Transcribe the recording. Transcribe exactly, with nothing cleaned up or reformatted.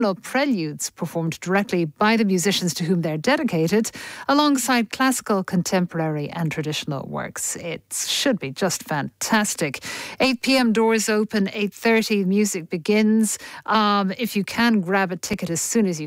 preludes performed directly by the musicians to whom they're dedicated, alongside classical, contemporary and traditional works. It should be just fantastic. eight p.m. doors open, eight thirty music begins. Um, if you can grab a ticket as soon as you